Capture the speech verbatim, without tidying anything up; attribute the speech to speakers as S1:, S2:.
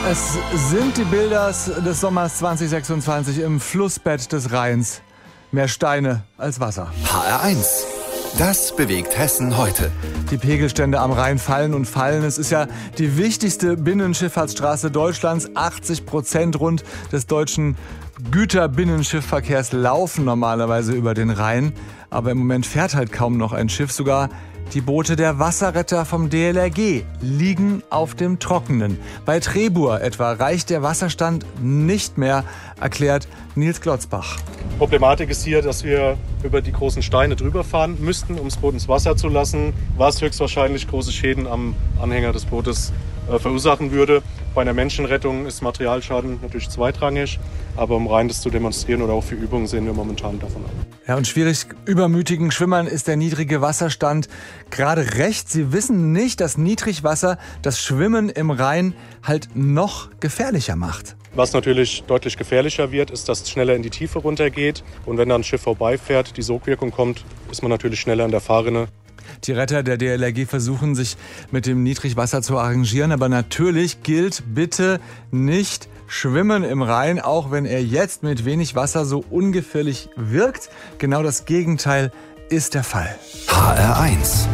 S1: Es sind die Bilder des Sommers zwanzig sechsundzwanzig im Flussbett des Rheins. Mehr Steine als Wasser.
S2: H R eins. Das bewegt Hessen heute.
S1: Die Pegelstände am Rhein fallen und fallen. Es ist ja die wichtigste Binnenschifffahrtsstraße Deutschlands. achtzig Prozent rund des deutschen Güterbinnenschiffverkehrs laufen normalerweise über den Rhein. Aber im Moment fährt halt kaum noch ein Schiff. Sogar die Boote der Wasserretter vom D L R G liegen auf dem Trockenen. Bei Trebur etwa reicht der Wasserstand nicht mehr, erklärt Nils Glotzbach.
S3: Problematik ist hier, dass wir über die großen Steine drüber fahren müssten, um das Boot ins Wasser zu lassen, was höchstwahrscheinlich große Schäden am Anhänger des Bootes äh, verursachen würde. Bei einer Menschenrettung ist Materialschaden natürlich zweitrangig, aber um rein das zu demonstrieren oder auch für Übungen sehen wir momentan davon ab.
S1: Ja, und schwierig übermütigen Schwimmern ist der niedrige Wasserstand gerade recht. Sie wissen nicht, dass Niedrigwasser das Schwimmen im Rhein halt noch gefährlicher macht.
S3: Was natürlich deutlich gefährlicher wird, ist, dass es schneller in die Tiefe runtergeht. Und wenn dann ein Schiff vorbeifährt, die Sogwirkung kommt, ist man natürlich schneller in der Fahrrinne.
S1: Die Retter der D L R G versuchen, sich mit dem Niedrigwasser zu arrangieren. Aber natürlich gilt bitte nicht schwimmen im Rhein, auch wenn er jetzt mit wenig Wasser so ungefährlich wirkt. Genau das Gegenteil ist der Fall.
S2: H R eins.